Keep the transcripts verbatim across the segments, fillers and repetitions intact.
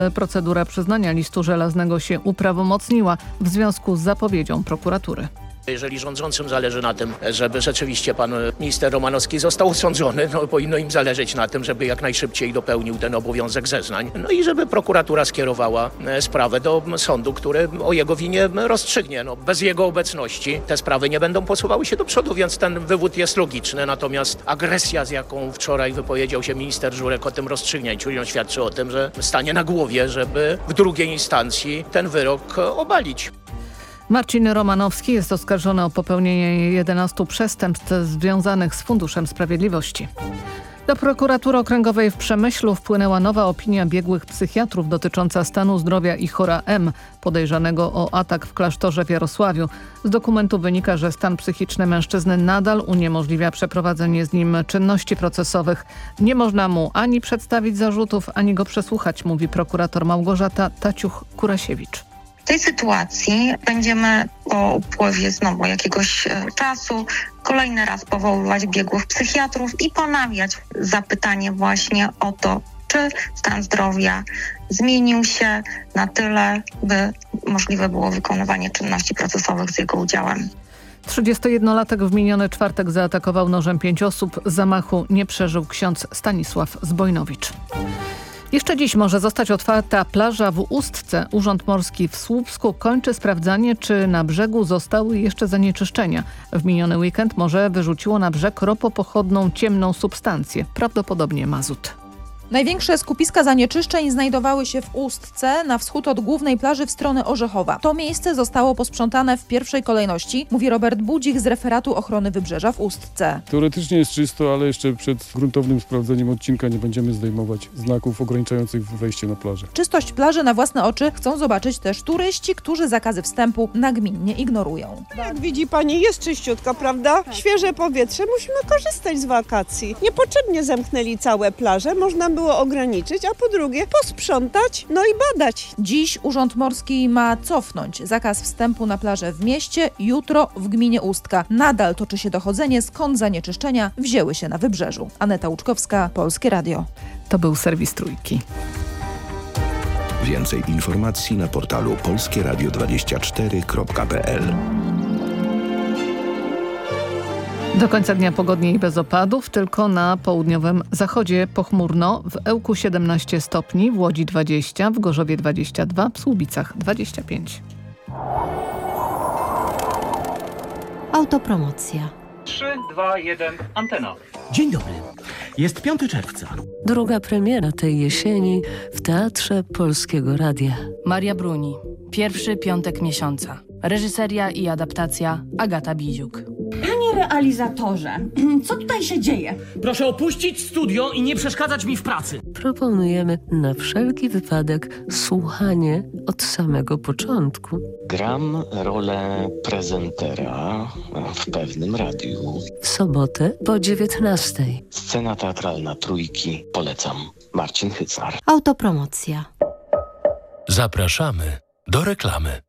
Procedura przyznania listu żelaznego się uprawomocniła w związku z zapowiedzią prokuratury. Jeżeli rządzącym zależy na tym, żeby rzeczywiście pan minister Romanowski został osądzony, no powinno im zależeć na tym, żeby jak najszybciej dopełnił ten obowiązek zeznań. No i żeby prokuratura skierowała sprawę do sądu, który o jego winie rozstrzygnie. No, bez jego obecności te sprawy nie będą posuwały się do przodu, więc ten wywód jest logiczny. Natomiast agresja, z jaką wczoraj wypowiedział się minister Żurek o tym rozstrzygnięciu, ją świadczy o tym, że stanie na głowie, żeby w drugiej instancji ten wyrok obalić. Marcin Romanowski jest oskarżony o popełnienie jedenastu przestępstw związanych z Funduszem Sprawiedliwości. Do prokuratury okręgowej w Przemyślu wpłynęła nowa opinia biegłych psychiatrów dotycząca stanu zdrowia Ichora M., podejrzanego o atak w klasztorze w Jarosławiu. Z dokumentu wynika, że stan psychiczny mężczyzny nadal uniemożliwia przeprowadzenie z nim czynności procesowych. Nie można mu ani przedstawić zarzutów, ani go przesłuchać, mówi prokurator Małgorzata Taciuch-Kurasiewicz. W tej sytuacji będziemy po upływie znowu jakiegoś czasu kolejny raz powoływać biegłych psychiatrów i ponawiać zapytanie właśnie o to, czy stan zdrowia zmienił się na tyle, by możliwe było wykonywanie czynności procesowych z jego udziałem. trzydziestojednolatek w miniony czwartek zaatakował nożem pięć osób. Zamachu nie przeżył ksiądz Stanisław Zbojnowicz. Jeszcze dziś może zostać otwarta plaża w Ustce. Urząd Morski w Słupsku kończy sprawdzanie, czy na brzegu zostały jeszcze zanieczyszczenia. W miniony weekend morze wyrzuciło na brzeg ropopochodną ciemną substancję, prawdopodobnie mazut. Największe skupiska zanieczyszczeń znajdowały się w Ustce, na wschód od głównej plaży w stronę Orzechowa. To miejsce zostało posprzątane w pierwszej kolejności, mówi Robert Budzik z referatu ochrony wybrzeża w Ustce. Teoretycznie jest czysto, ale jeszcze przed gruntownym sprawdzeniem odcinka nie będziemy zdejmować znaków ograniczających wejście na plażę. Czystość plaży na własne oczy chcą zobaczyć też turyści, którzy zakazy wstępu nagminnie ignorują. Jak widzi pani, jest czyściutka, prawda? Świeże powietrze, musimy korzystać z wakacji. Niepotrzebnie zamknęli całe plaże, można było było ograniczyć, a po drugie posprzątać, no i badać. Dziś Urząd Morski ma cofnąć zakaz wstępu na plażę w mieście, jutro w gminie Ustka. Nadal toczy się dochodzenie, skąd zanieczyszczenia wzięły się na wybrzeżu. Aneta Łuczkowska, Polskie Radio. To był serwis Trójki. Więcej informacji na portalu polskie radio dwadzieścia cztery kropka p l. Do końca dnia pogodnie i bez opadów, tylko na południowym zachodzie pochmurno, w Ełku siedemnaście stopni, w Łodzi dwadzieścia, w Gorzowie dwadzieścia dwa, w Słubicach dwadzieścia pięć. Autopromocja. trzy, dwa, jeden, antena. Dzień dobry. Jest piątego czerwca. Druga premiera tej jesieni w Teatrze Polskiego Radia. Maria Bruni. Pierwszy piątek miesiąca. Reżyseria i adaptacja Agata Biziuk. Panie realizatorze, co tutaj się dzieje? Proszę opuścić studio i nie przeszkadzać mi w pracy. Proponujemy na wszelki wypadek słuchanie od samego początku. Gram rolę prezentera w pewnym radiu. W sobotę po dziewiętnastej. Scena teatralna Trójki. Polecam. Marcin Hycnar. Autopromocja. Zapraszamy do reklamy.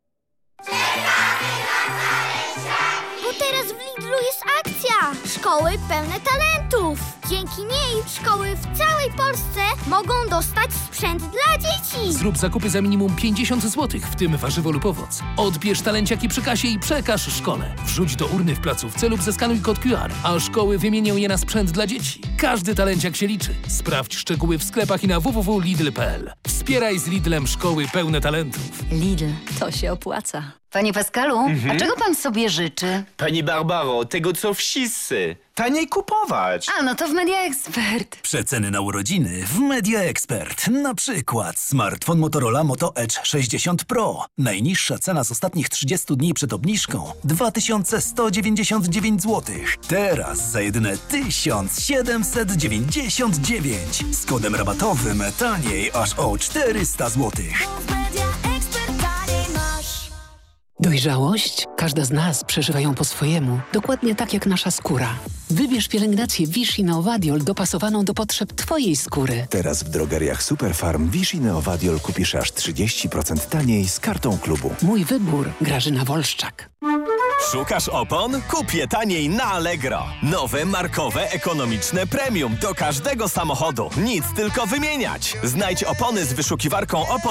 Bo teraz w Lidlu jest akcja! Szkoły pełne talentów! Dzięki niej szkoły w całej Polsce mogą dostać sprzęt dla dzieci! Zrób zakupy za minimum pięćdziesiąt złotych, w tym warzywo lub owoc. Odbierz talenciaki przy kasie i przekaż szkole. Wrzuć do urny w placówce lub zeskanuj kod Q R, a szkoły wymienią je na sprzęt dla dzieci. Każdy talenciak się liczy. Sprawdź szczegóły w sklepach i na w w w kropka lidl kropka p l. Wspieraj z Lidlem szkoły pełne talentów. Lidl, to się opłaca. Panie Pascalu, mhm. a czego pan sobie życzy? Pani Barbaro, tego co wszyscy. Taniej kupować. A, no to w Media Expert. Przeceny na urodziny w Media Expert. Na przykład smartfon Motorola Moto Edge sześćdziesiąt Pro. Najniższa cena z ostatnich trzydziestu dni przed obniżką dwa tysiące sto dziewięćdziesiąt dziewięć złotych. Teraz za jedyne tysiąc siedemset dziewięćdziesiąt dziewięć. Z kodem rabatowym taniej aż o czterysta złotych. Dojrzałość? Każda z nas przeżywa ją po swojemu, dokładnie tak jak nasza skóra. Wybierz pielęgnację Vichy Neovadiol dopasowaną do potrzeb twojej skóry. Teraz w drogeriach Superfarm Vichy Neovadiol kupisz aż trzydzieści procent taniej z kartą klubu. Mój wybór, Grażyna Wolszczak. Szukasz opon? Kup je taniej na Allegro. Nowe, markowe, ekonomiczne premium do każdego samochodu. Nic tylko wymieniać. Znajdź opony z wyszukiwarką opon